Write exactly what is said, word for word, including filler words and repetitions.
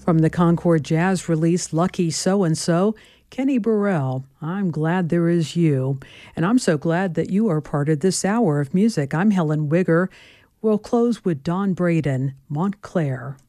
From the Concord Jazz release Lucky So-and-So, Kenny Burrell, I'm Glad There Is You. And I'm so glad that you are part of this hour of music. I'm Helen Wigger. We'll close with Don Braden, Montclair.